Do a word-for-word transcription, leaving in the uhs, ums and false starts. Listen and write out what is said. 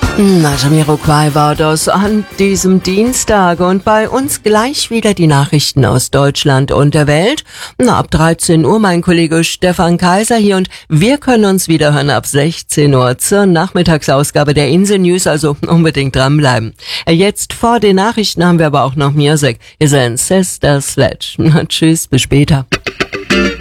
Na, Jamiroquai war das an diesem Dienstag und bei uns gleich wieder die Nachrichten aus Deutschland und der Welt. Na, ab dreizehn Uhr mein Kollege Stefan Kaiser hier und wir können uns wieder hören ab sechzehn Uhr zur Nachmittagsausgabe der Insel News, also unbedingt dranbleiben. Jetzt vor den Nachrichten haben wir aber auch noch Music. Ihr seid Sister Sledge. Na, tschüss, bis später.